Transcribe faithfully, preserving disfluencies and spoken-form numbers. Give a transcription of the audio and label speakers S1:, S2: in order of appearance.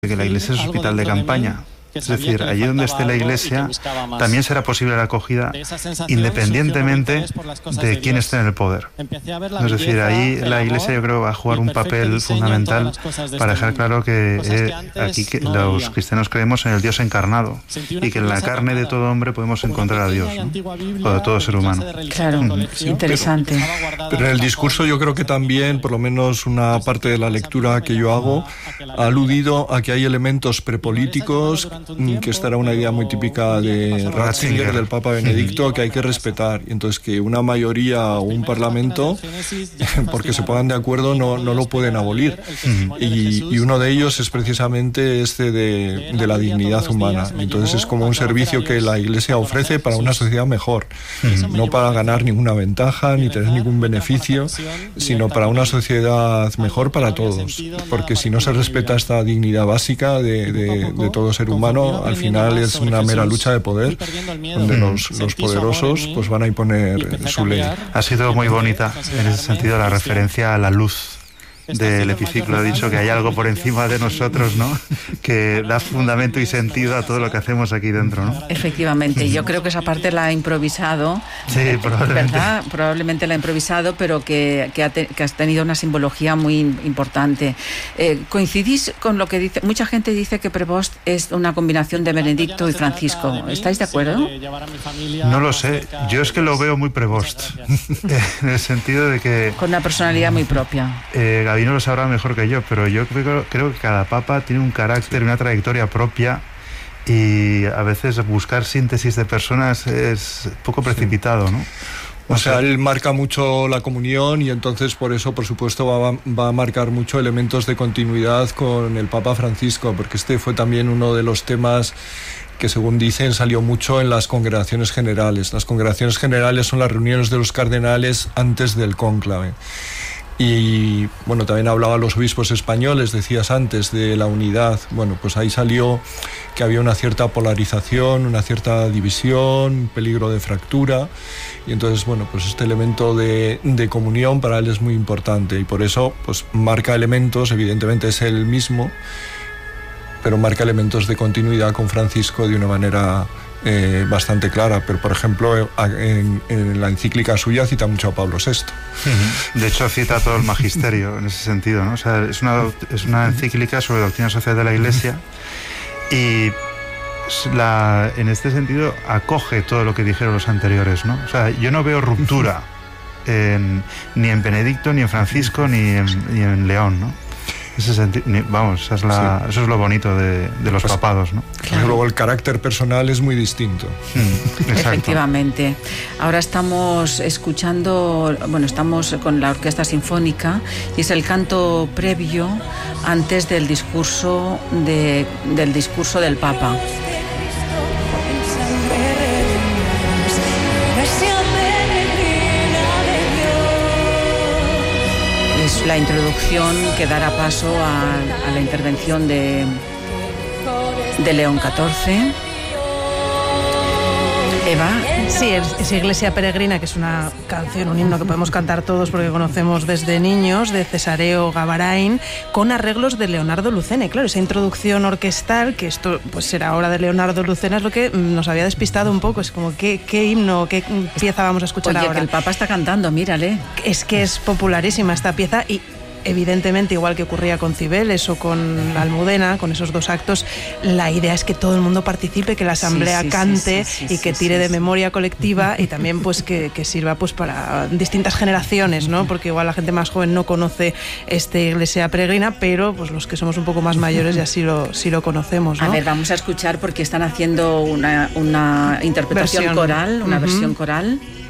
S1: que la iglesia es hospital de campaña. Es decir, allí donde esté la iglesia también será posible la acogida independientemente de quién esté en el poder. Es decir, ahí la iglesia yo creo va a jugar un papel fundamental para dejar claro que eh, aquí que los cristianos creemos en el Dios encarnado y que en la carne de todo hombre podemos encontrar a Dios, ¿no? O de todo ser humano.
S2: Claro, mm. interesante.
S3: Pero, pero en el discurso yo creo que también, por lo menos una parte de la lectura que yo hago, ha aludido a que hay elementos prepolíticos, que esta era una idea muy típica de Ratzinger, del Papa Benedicto, que hay que respetar. Y entonces que una mayoría o un parlamento, porque se pongan de acuerdo, no, no lo pueden abolir. Y, y uno de ellos es precisamente este de, de la dignidad humana. Entonces es como un servicio que la Iglesia ofrece para una sociedad mejor. No para ganar ninguna ventaja ni tener ningún beneficio, sino para una sociedad mejor para todos. Porque si no se respeta esta dignidad básica de, de, de todo ser humano, al final es una mera lucha de poder, donde los, los poderosos pues van a imponer su ley.
S1: Ha sido muy bonita en ese sentido la referencia a la luz del epiciclo. Ha dicho que hay algo por encima de nosotros, ¿no?, que da fundamento y sentido a todo lo que hacemos aquí dentro, ¿no?
S2: Efectivamente, yo creo que esa parte la ha improvisado.
S1: Sí, probablemente.
S2: ¿Verdad? Probablemente la ha improvisado, pero que, que, ha, te, que ha tenido una simbología muy importante. Eh, ¿Coincidís con lo que dice? Mucha gente dice que Prevost es una combinación de Benedicto y Francisco. ¿Estáis de acuerdo?
S1: No lo sé. Yo es que lo veo muy Prevost. En el sentido de que...
S2: Con una personalidad muy propia.
S1: Eh, Gabino lo sabrá mejor que yo, pero yo creo, creo que cada papa tiene un carácter, una trayectoria propia, y a veces buscar síntesis de personas es poco precipitado, ¿no?
S3: O sea, él marca mucho la comunión y entonces por eso, por supuesto, va, va a marcar mucho elementos de continuidad con el Papa Francisco, porque este fue también uno de los temas que, según dicen, salió mucho en las congregaciones generales. Las congregaciones generales son las reuniones de los cardenales antes del cónclave. Y bueno, también hablaba los obispos españoles, decías antes, de la unidad. Bueno, pues ahí salió que había una cierta polarización, una cierta división, peligro de fractura. Y entonces, bueno, pues este elemento de, de comunión para él es muy importante. Y por eso, pues marca elementos, evidentemente es él mismo, pero marca elementos de continuidad con Francisco de una manera Eh, bastante clara, pero por ejemplo en, en la encíclica suya cita mucho a Pablo sexto.
S1: De hecho cita todo el magisterio en ese sentido, ¿no? O sea, es una, es una encíclica sobre doctrina social de la Iglesia y la, en este sentido acoge todo lo que dijeron los anteriores, ¿no? O sea, yo no veo ruptura en, ni en Benedicto, ni en Francisco, ni en, ni en León, ¿no? Ese sentido, vamos, esa es la, sí. Eso es lo bonito de, de los pues, papados, ¿no?
S3: Claro. Luego el carácter personal es muy distinto.
S2: Mm, efectivamente. Ahora estamos escuchando, bueno, estamos con la Orquesta Sinfónica y es el canto previo antes del discurso de, del discurso del Papa. La introducción que dará paso a, a la intervención de, de León catorce. Eva.
S4: Sí, es, es Iglesia Peregrina, que es una canción, un himno que podemos cantar todos porque conocemos desde niños, de Cesareo Gavarain, con arreglos de Leonardo Lucena. Y claro, esa introducción orquestal, que esto pues será ahora de Leonardo Lucena, es lo que nos había despistado un poco. Es como, ¿qué, qué himno, qué pieza vamos a escuchar
S2: Oye,
S4: ahora?
S2: Que el Papa está cantando, mírale.
S4: Es que es popularísima esta pieza y... Evidentemente, igual que ocurría con Cibeles o con la Almudena, con esos dos actos, la idea es que todo el mundo participe, que la asamblea sí, sí, cante sí, sí, sí, y que tire sí, sí, de memoria colectiva y también pues que, que sirva pues para distintas generaciones, ¿no? Porque igual la gente más joven no conoce esta Iglesia Peregrina, pero pues los que somos un poco más mayores ya sí lo, sí lo conocemos, ¿no?
S2: A ver, vamos a escuchar porque están haciendo una, una interpretación
S4: versión.
S2: coral, una
S4: Uh-huh.
S2: versión coral.